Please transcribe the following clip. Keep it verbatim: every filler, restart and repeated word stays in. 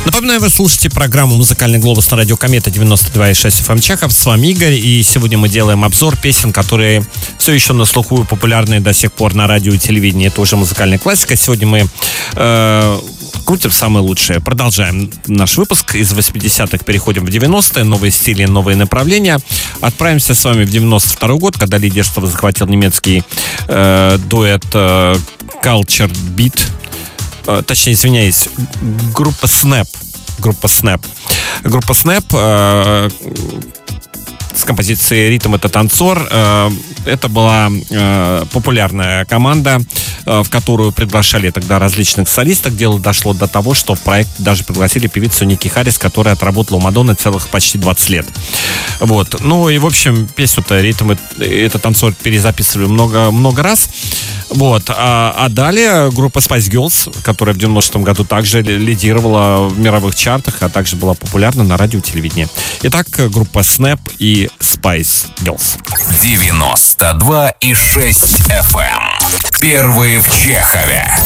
Напоминаю, вы слушаете программу «Музыкальный глобус» на радио Комета девяносто два и шесть эф эм Чехов. С вами Игорь, и сегодня мы делаем обзор песен, которые все еще на слуху и популярны до сих пор на радио и телевидении. Это уже музыкальная классика. Сегодня мы э, крутим самые лучшие. Продолжаем наш выпуск. Из восьмидесятых переходим в девяностые. Новые стили, новые направления. Отправимся с вами в девяносто второй год, когда лидерство захватил немецкий э, дуэт э, Culture Beat. Точнее, извиняюсь, группа Snap. Группа Snap. Группа Snap э, с композицией «Ритм — это танцор». Э, это была э, популярная команда, э, в которую приглашали тогда различных солисток. Дело дошло до того, что в проект даже пригласили певицу Ники Харрис, которая отработала у Мадонны целых почти двадцать лет. Вот. Ну и, в общем, песню-то «Ритм — это танцор» перезаписывали много, много раз. Вот. А, а далее группа Spice Girls, которая в девяностом году также лидировала в мировых чартах, а также была популярна на радио и телевидении. Итак, группа Snap и Spice Girls. девяносто два и шесть эф эм. Первые в Чехове.